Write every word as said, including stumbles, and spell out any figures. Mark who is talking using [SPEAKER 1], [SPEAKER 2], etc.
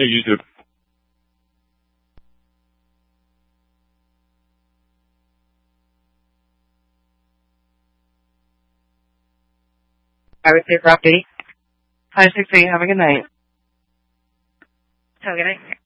[SPEAKER 1] Hey, you too.
[SPEAKER 2] I would say property. five six eight, have a good night.
[SPEAKER 3] Have a good night.